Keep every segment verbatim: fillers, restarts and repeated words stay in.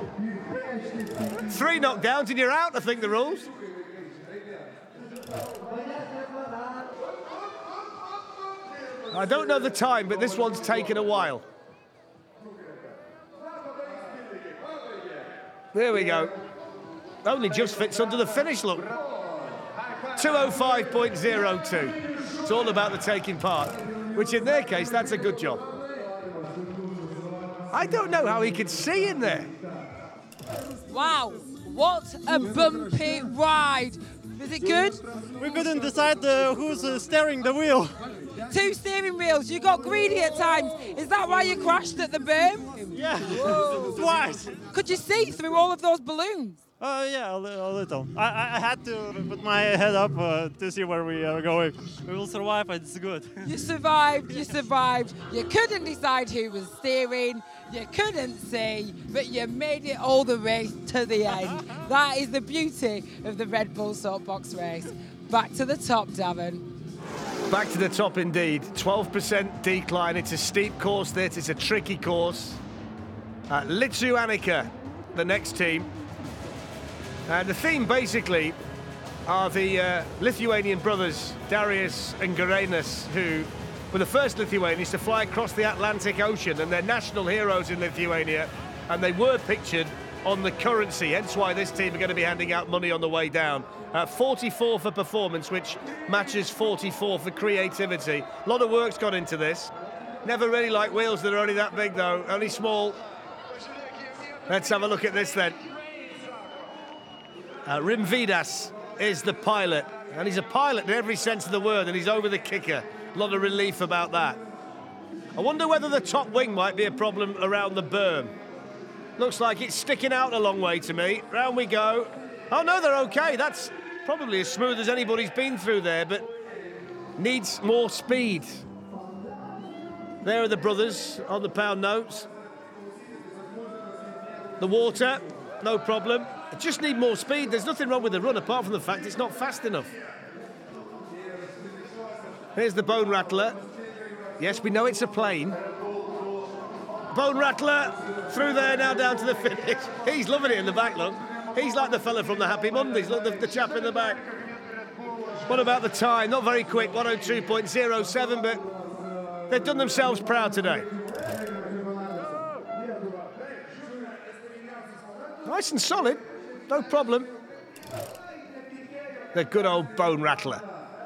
Three knockdowns and you're out, I think, the rules. I don't know the time, but this one's taken a while. There we go. Only just fits under the finish, look. two oh five point oh two. It's all about the taking part, which in their case, that's a good job. I don't know how he could see in there. Wow, what a bumpy ride. Is it good? We couldn't decide uh, who's uh, steering the wheel. Two steering wheels, you got greedy at times. Is that why you crashed at the berm? Yeah, twice. Could you see through all of those balloons? Uh, yeah, a, li a little. I, I had to put my head up uh, to see where we are going. We will survive, it's good. You survived, you survived. You couldn't decide who was steering, you couldn't see, but you made it all the way to the end. That is the beauty of the Red Bull Soapbox race. Back to the top, Davin. Back to the top indeed. twelve percent decline. It's a steep course, this. It's a tricky course. Uh, Lithuanica, the next team. And the theme, basically, are the uh, Lithuanian brothers, Darius and Garenas, who were the first Lithuanians to fly across the Atlantic Ocean, and they're national heroes in Lithuania, and they were pictured on the currency, hence why this team are going to be handing out money on the way down. Uh, forty-four for performance, which matches forty-four for creativity. A lot of work's gone into this. Never really like wheels that are only that big, though, only small. Let's have a look at this, then. Uh, Rimvidas is the pilot, and he's a pilot in every sense of the word, and he's over the kicker. A lot of relief about that. I wonder whether the top wing might be a problem around the berm. Looks like it's sticking out a long way to me. Round we go. Oh, no, they're okay. That's probably as smooth as anybody's been through there, but needs more speed. There are the brothers on the pound notes. The water, no problem. I just need more speed. There's nothing wrong with the run, apart from the fact it's not fast enough. Here's the Bone Rattler. Yes, we know it's a plane. Bone Rattler through there, now down to the finish. He's loving it in the back, look. He's like the fella from the Happy Mondays. Look, the, the chap in the back. What about the time? Not very quick, one oh two point oh seven, but they've done themselves proud today. Nice and solid, no problem. The good old Bone Rattler.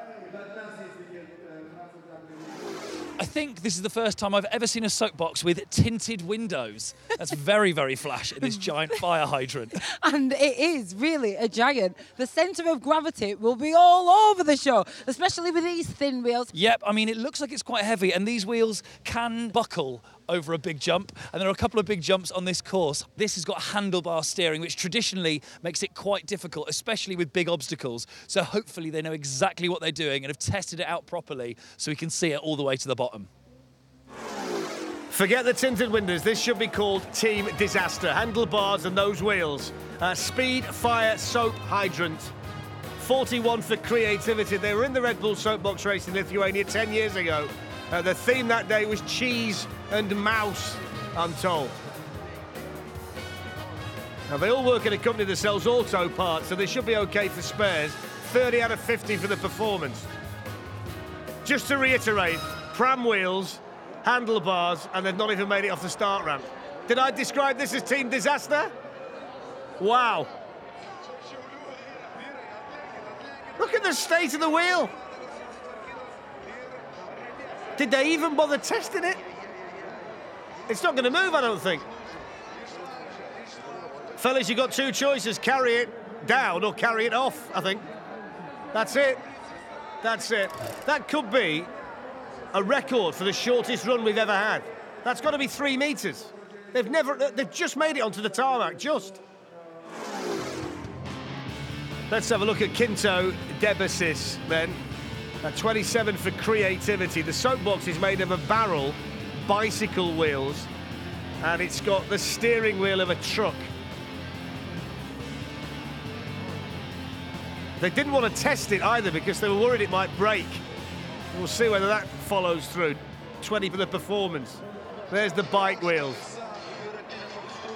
I think this is the first time I've ever seen a soapbox with tinted windows. That's very, very flash in this giant fire hydrant. And it is really a giant. The centre of gravity will be all over the show, especially with these thin wheels. Yep, I mean, it looks like it's quite heavy, and these wheels can buckle over a big jump, and there are a couple of big jumps on this course. This has got handlebar steering, which traditionally makes it quite difficult, especially with big obstacles. So hopefully they know exactly what they're doing and have tested it out properly so we can see it all the way to the bottom. Forget the tinted windows. This should be called Team Disaster. Handlebars and those wheels. Uh, speed, fire, soap, hydrant. forty-one for creativity. They were in the Red Bull Soapbox race in Lithuania ten years ago. Uh, the theme that day was cheese and mouse, I'm told. Now, they all work at a company that sells auto parts, so they should be okay for spares. thirty out of fifty for the performance. Just to reiterate, pram wheels, handlebars, and they've not even made it off the start ramp. Did I describe this as Team Disaster? Wow. Look at the state of the wheel. Did they even bother testing it? It's not going to move, I don't think. Fellas, you've got two choices. Carry it down or carry it off, I think. That's it. That's it. That could be a record for the shortest run we've ever had. That's got to be three metres. They've never, they've just made it onto the tarmac, just. Let's have a look at Quinto Debesis, then. Uh, twenty-seven for creativity. The soapbox is made of a barrel, bicycle wheels, and it's got the steering wheel of a truck. They didn't want to test it either because they were worried it might break. We'll see whether that follows through. twenty for the performance. There's the bike wheels.